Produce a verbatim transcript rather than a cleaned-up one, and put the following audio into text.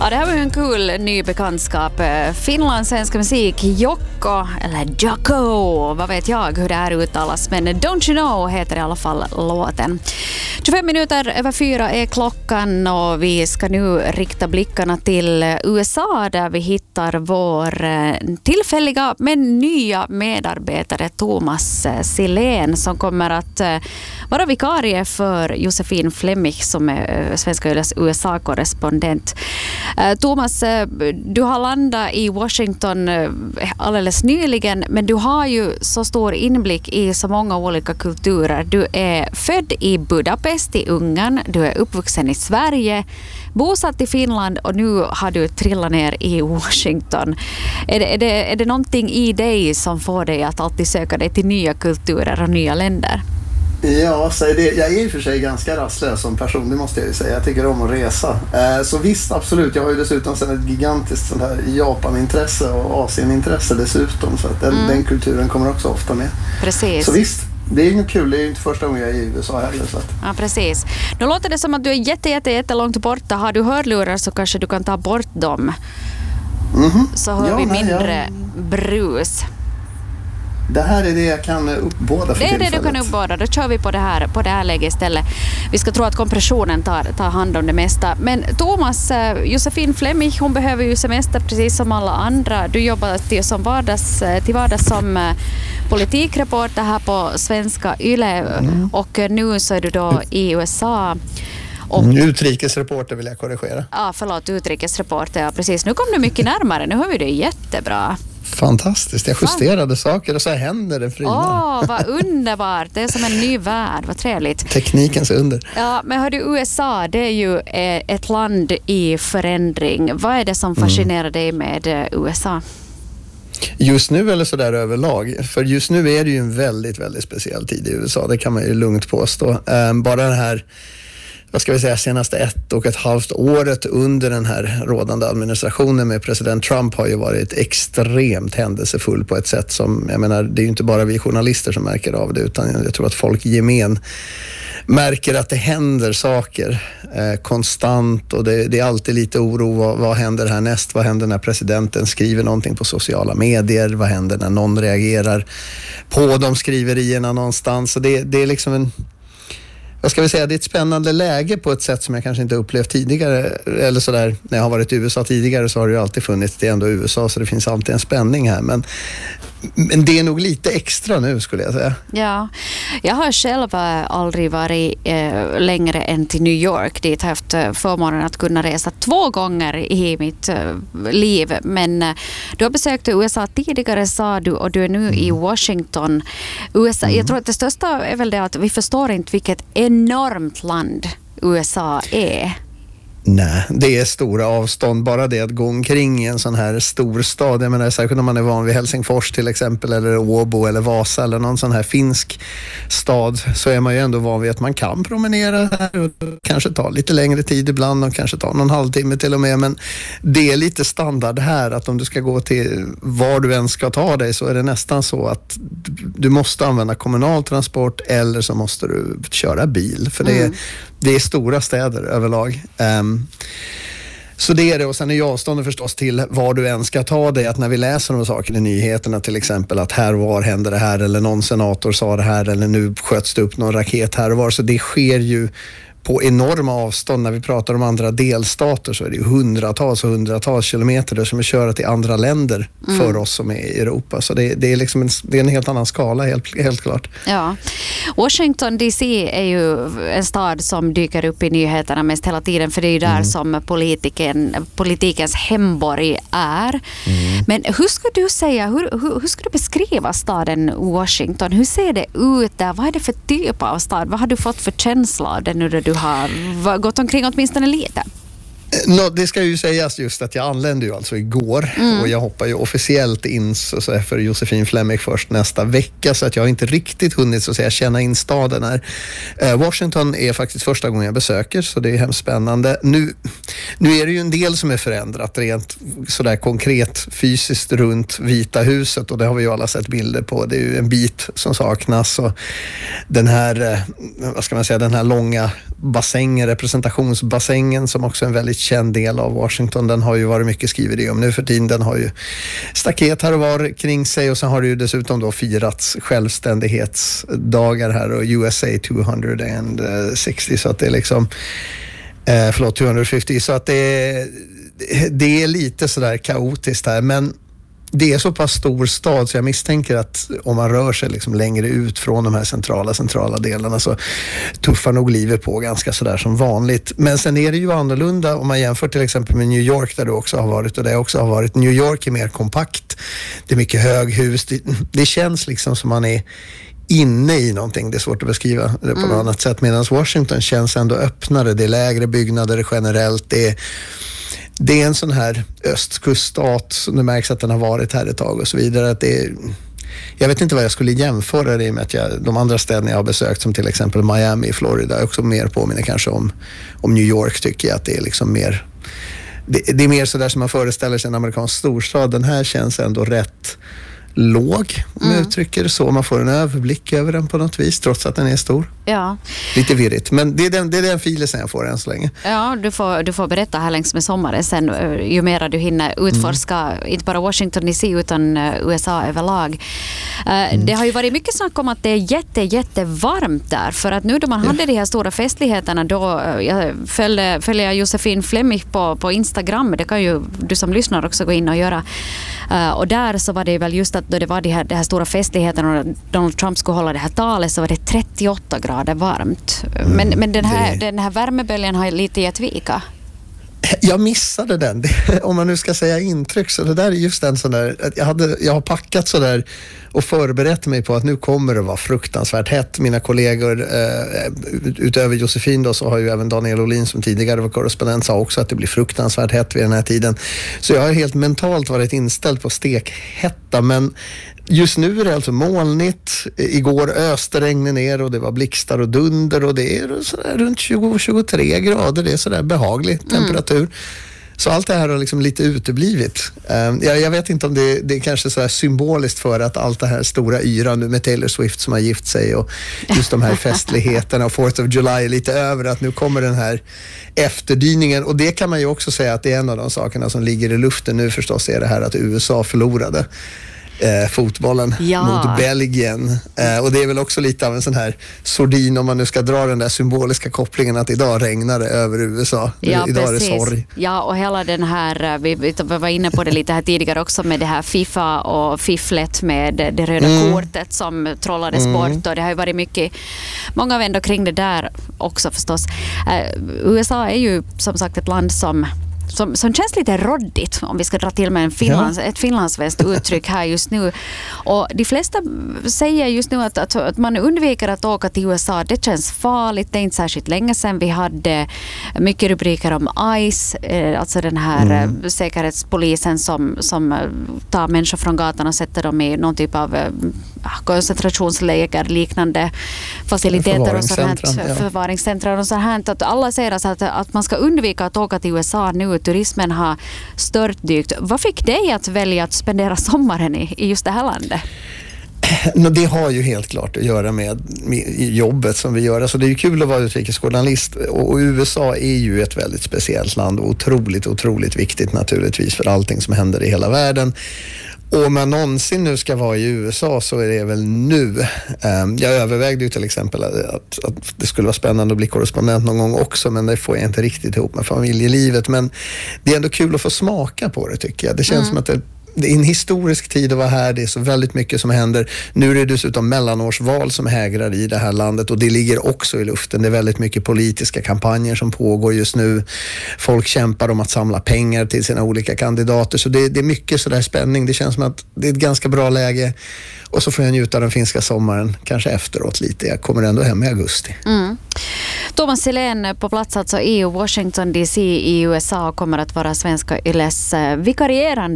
Ja, det här var ju en kul ny bekantskap. Finlandssvenska musik, Jocko, eller Jocko, vad vet jag hur det här uttalas, men Don't You Know heter i alla fall låten. tjugofem minuter över fyra är klockan och vi ska nu rikta blickarna till U S A där vi hittar vår tillfälliga men nya medarbetare Thomas Silén som kommer att vara vikarie för Josefin Flemmich som är Svenska Yles U S A-korrespondent. Thomas, du har landat i Washington alldeles nyligen, men du har ju så stor inblick i så många olika kulturer. Du är född i Budapest i Ungern, du är uppvuxen i Sverige, bosatt i Finland och nu har du trillat ner i Washington. Är det, är det, är det någonting i dig som får dig att alltid söka dig till nya kulturer och nya länder? Ja, så det, jag är i och för sig ganska rastlös som person, det måste jag ju säga. Jag tycker om att resa. Eh, så visst, absolut. Jag har ju dessutom sedan ett gigantiskt sånt här Japan-intresse och Asien-intresse dessutom. Så att den, mm. den kulturen kommer också ofta med. Precis. Så visst, det är inget kul. Det är ju inte första gången jag är i U S A heller. Så att. Ja, precis. Nu låter det som att du är jätte, jätte, jätte långt borta. Har du hörlurar så kanske du kan ta bort dem. Mm-hmm. Så hör ja, vi mindre ja. brus. Det här är det jag kan uppbåda för Det är tillfället. det du kan uppbåda. Då kör vi på det här, på det här läget istället. Vi ska tro att kompressionen tar, tar hand om det mesta. Men Thomas, Josefin Flemmich, hon behöver ju semester precis som alla andra. Du jobbar till, som vardags, till vardags som politikreporter här på Svenska Yle. Mm. Och nu så är du då i U S A. Och, utrikesreporter vill jag korrigera. Ja, förlåt, utrikesreporter. Ja, precis. Nu kom du mycket närmare. Nu har vi det jättebra. Fantastiskt, jag justerade Fan. saker och så händer det Frida. Åh, oh, vad underbart. Det är som en ny värld, vad trevligt. Teknikens under. Ja, men hörde, U S A, det är ju ett land i förändring. Vad är det som fascinerar mm. dig med U S A? Just nu eller så där överlag. För just nu är det ju en väldigt, väldigt speciell tid i U S A. Det kan man ju lugnt påstå. Bara det här, vad ska vi säga, senaste ett och ett halvt året under den här rådande administrationen med president Trump har ju varit extremt händelsefull på ett sätt som, jag menar, det är ju inte bara vi journalister som märker av det, utan jag tror att folk gemen märker att det händer saker eh, konstant och det, det är alltid lite oro. Vad, vad händer härnäst? Vad händer när presidenten skriver någonting på sociala medier? Vad händer när någon reagerar på de skriverierna någonstans? Så det, det är liksom en Vad ska vi säga, det är ett spännande läge på ett sätt som jag kanske inte upplevt tidigare. Eller sådär, när jag har varit i U S A tidigare så har det ju alltid funnits, det är ändå U S A så det finns alltid en spänning här. Men, men det är nog lite extra nu skulle jag säga. Ja, jag har själv aldrig varit eh, längre än till New York. Dit har jag haft förmånen att kunna resa två gånger i mitt eh, liv. Men eh, du har besökt U S A tidigare sa du och du är nu mm. i Washington. U S A, mm. Jag tror att det största är väl det att vi förstår inte vilket enormt land U S A är. Nej, det är stora avstånd. Bara det att gå omkring i en sån här stor stad. Jag menar, särskilt om man är van vid Helsingfors till exempel, eller Åbo eller Vasa eller någon sån här finsk stad, så är man ju ändå van vid att man kan promenera här och kanske ta lite längre tid ibland och kanske ta någon halvtimme till och med. Men det är lite standard här att om du ska gå till var du än ska ta dig så är det nästan så att du måste använda kommunal transport eller så måste du köra bil. För det är, mm. det är stora städer överlag. Um, Så det är det, och sen är ju avståndet förstås till var du än ska ta dig, att när vi läser om saker i nyheterna till exempel att här och var händer det här eller någon senator sa det här eller nu sköts det upp någon raket här och var, så det sker ju på enorma avstånd. När vi pratar om andra delstater så är det ju hundratals och hundratals kilometer som är köra till andra länder mm. för oss som är i Europa. Så det, det är liksom en, det är en helt annan skala, helt, helt klart. Ja. Washington D C är ju en stad som dyker upp i nyheterna mest hela tiden, för det är ju där mm. som politiken, politikens hemborg är. Mm. Men hur ska du säga, hur, hur, hur ska du beskriva staden Washington? Hur ser det ut där? Vad är det för typ av stad? Vad har du fått för känsla av det nu när du har gått omkring åtminstone lite? No, det ska ju sägas just att jag anlände ju alltså igår mm. och jag hoppar ju officiellt in så, så för Josefin Flemmich först nästa vecka, så att jag har inte riktigt hunnit så att säga känna in staden här. Eh, Washington är faktiskt första gången jag besöker, så det är hemskt spännande. Nu, nu är det ju en del som är förändrat rent sådär konkret fysiskt runt Vita huset, och det har vi ju alla sett bilder på. Det är ju en bit som saknas, och den här, vad ska man säga, den här långa bassängen, representationsbassängen som också är en väldigt känd del av Washington. Den har ju varit mycket skrivet om nu för tiden. Den har ju staket här och var kring sig och sen har det ju dessutom då firats självständighetsdagar här och U S A tvåhundrasextio så att det är liksom eh, förlåt tvåhundrafemtio så att det är, det är lite sådär kaotiskt här men det är så pass stor stad så jag misstänker att om man rör sig liksom längre ut från de här centrala centrala delarna så tuffar nog livet på ganska sådär som vanligt. Men sen är det ju annorlunda om man jämför till exempel med New York där du också har varit och där jag också har varit. New York är mer kompakt. Det är mycket höghus. Det, det känns liksom som man är inne i någonting. Det är svårt att beskriva det på mm. något annat sätt. Medan Washington känns ändå öppnare. Det är lägre byggnader generellt. Det är Det är en sån här östkuststat som det märks att den har varit här ett tag och så vidare. Att det är, jag vet inte vad jag skulle jämföra det med att jag, de andra städerna jag har besökt som till exempel Miami i Florida också mer påminner kanske om, om New York tycker jag att det är liksom mer det, det är mer så där som man föreställer sig en amerikansk storstad. Den här känns ändå rätt låg om jag uttrycker det så. Man får en överblick över den på något vis trots att den är stor. Ja. Lite virrigt. Men det är den, det är den filen jag får än så länge. Ja, du får, du får berätta här längs med sommaren sen ju mer du hinner utforska mm. inte bara Washington D C utan U S A överlag. Mm. Det har ju varit mycket snack om att det är jätte, jätte varmt där för att nu då man hade ja. de här stora festligheterna då jag följde, följde jag Josefin Flemmich på, på Instagram. Det kan ju du som lyssnar också gå in och göra. Och där så var det väl just att då det var de här, de här stora festligheterna och Donald Trump skulle hålla det här talet så var det trettioåtta grader varmt. Men, men den, här, det... den här värmeböljan har lite gett vika. Jag missade den. Om man nu ska säga intryck så det där är just en sån där jag, hade, jag har packat så där och förberett mig på att nu kommer det vara fruktansvärt hett. Mina kollegor eh, utöver Josefin då så har ju även Daniel Olin som tidigare var korrespondent sa också att det blir fruktansvärt hett vid den här tiden. Så jag har helt mentalt varit inställd på stekhetta men just nu är det alltså molnigt. Igår öste regnet ner och det var blixtar och dunder och det är sådär runt tjugo till tjugotre grader. Det är sådär behaglig temperatur. Mm. Så allt det här har liksom lite uteblivit. Um, jag, jag vet inte om det, det är kanske så här symboliskt för att allt det här stora yran nu med Taylor Swift som har gift sig och just de här festligheterna och fourth of July är lite över att nu kommer den här efterdyningen och det kan man ju också säga att det är en av de sakerna som ligger i luften nu förstås är det här att U S A förlorade. Eh, fotbollen ja. mot Belgien eh, och det är väl också lite av en sån här sordin om man nu ska dra den där symboliska kopplingen att idag regnar det över U S A. Ja, idag precis. är det sorg. Ja, och hela den här, vi, vi var inne på det lite här tidigare också med det här FIFA och fifflet med det röda mm. kortet som trollades mm. bort och det har ju varit mycket, många vändor kring det där också förstås. Eh, U S A är ju som sagt ett land som Som, som känns lite råddigt om vi ska dra till med en Finlands, ja. ett finlandssvenskt uttryck här just nu. Och de flesta säger just nu att, att, att man undviker att åka till U S A. Det känns farligt. Det är inte särskilt länge sedan vi hade mycket rubriker om ICE, eh, alltså den här mm. eh, säkerhetspolisen som, som tar människor från gatan och sätter dem i någon typ av eh, koncentrationsläger, liknande faciliteter och sådant, ja. förvaringscentrar och sådant. Att alla säger alltså att, att man ska undvika att åka till U S A nu. Turismen har störtdykt. Vad fick dig att välja att spendera sommaren i, i just det här landet? Det har ju helt klart att göra med, med jobbet som vi gör. Alltså det är ju kul att vara utrikesjournalist och, och U S A är ju ett väldigt speciellt land och otroligt, otroligt viktigt naturligtvis för allting som händer i hela världen. Och om man någonsin nu ska vara i U S A så är det väl nu. Jag övervägde ju till exempel att, att det skulle vara spännande att bli korrespondent någon gång också, men det får jag inte riktigt ihop med familjelivet. Men det är ändå kul att få smaka på det tycker jag. Det känns mm. som att det Det är en historisk tid att vara här. Det är så väldigt mycket som händer. Nu är det dessutom mellanårsval som hägrar i det här landet och det ligger också i luften. Det är väldigt mycket politiska kampanjer som pågår just nu. Folk kämpar om att samla pengar till sina olika kandidater. Så det, det är mycket sådär spänning. Det känns som att det är ett ganska bra läge. Och så får jag njuta av den finska sommaren kanske efteråt lite. Jag kommer ändå hem i augusti. Mm. Thomas Silén på plats alltså i Washington D C i U S A kommer att vara Svenska Yles vikarierande